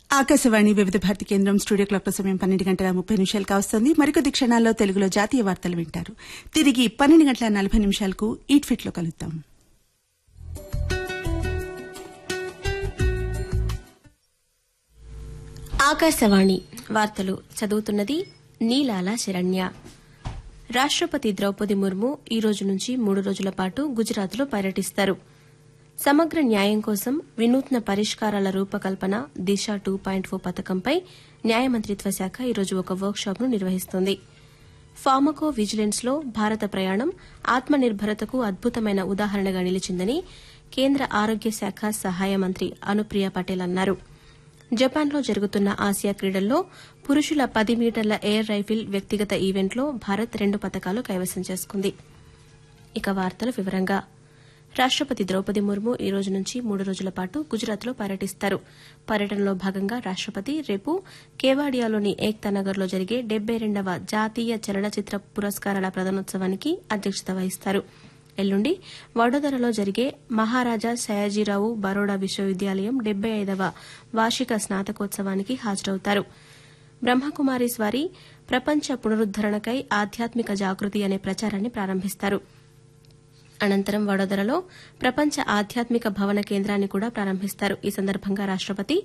ఆకాశవాణి వివిధ భారతి కేంద్రం studio clock సమయం 12:30 కావస్తోంది. మరికొద్ది క్షణాల్లో తెలుగులో జాతీయ వార్తలు వింటారు. తిరిగి 12:40 ఈట్ ఫిట్ లో కలుద్దాం. ఆకాశవాణి వార్తలు చదువుతున్నది నీలాల శరణ్య. రాష్టపతి ద్రౌపది ముర్ము ఈ రోజు నుంచి 3 రోజుల పాటు గుజరాత్లో పర్యటిస్తారు. సమగ్ర న్యాయం కోసం వినూత్న పరిష్కారాల రూపకల్పన దిశ 2.0 పథకంపై న్యాయ మంత్రిత్వ శాఖ ఈరోజు ఒక వర్క్షాప్ను నిర్వహిస్తోంది. ఫార్మకో విజిలెన్స్లో భారత ప్రయాణం ఆత్మనిర్భరతకు అద్భుతమైన ఉదాహరణగా నిలిచిందని కేంద్ర ఆరోగ్య శాఖ సహాయ మంత్రి అనుప్రియ పటేల్ అన్నారు. జపాన్లో జరుగుతున్న ఆసియా క్రీడల్లో పురుషుల 10 మీటర్ల ఎయిర్ రైఫిల్ వ్యక్తిగత ఈవెంట్లో భారత్ 2 పతకాలు కైవసం చేసుకుంది. ఇక వార్తల వివరంగా రాష్టపతి ద్రౌపది ముర్ము ఈ రోజు నుంచి 3 రోజుల పాటు గుజరాత్లో పర్యటిస్తారు. పర్యటనలో భాగంగా రాష్టపతి రేపు కేవాడియాలోని ఏక్తా నగర్లో జరిగే 72వ జాతీయ చలనచిత్ర పురస్కారాల ప్రదానోత్సవానికి అధ్యక్షత వహిస్తారు. ఎల్లుండి వడోదరలో జరిగే మహారాజా సయాజీరావు బరోడా విశ్వవిద్యాలయం 75వ వార్షిక స్నాతకోత్సవానికి హాజరవుతారు. బ్రహ్మకుమారీస్ వారి ప్రపంచ పునరుద్దరణకై ఆధ్యాత్మిక జాగృతి అనే ప్రచారాన్ని ప్రారంభిస్తారు. అనంతరం వడోదరలో ప్రపంచ ఆధ్యాత్మిక భవన కేంద్రాన్ని కూడా ప్రారంభిస్తారు. ఈ సందర్భంగా రాష్టపతి